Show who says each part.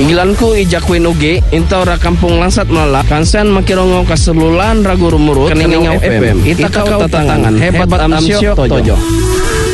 Speaker 1: Panggilanku ijakwin uge Inta ora kampung langsat melala Kansen makirongo kaselulan ragu rumurut Keningau FM Ita kau tatangan Hebat amsyok tojo.